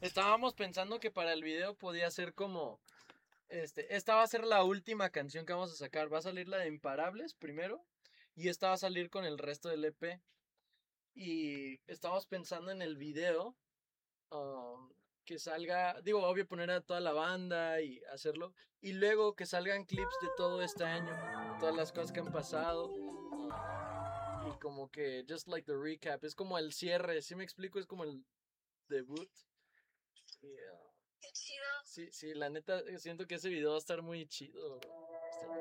estábamos pensando que para el video podía ser como, esta va a ser la última canción que vamos a sacar. Va a salir la de Imparables primero y esta va a salir con el resto del EP. Y estamos pensando en el video, um, que salga, digo, obvio poner a toda la banda y hacerlo. Y luego que salgan clips de todo este año, todas las cosas que han pasado. Y como que, just like the recap, es como el cierre, ¿sí me explico? Es como el debut. Y, sí, sí, la neta, siento que ese video va a estar muy chido.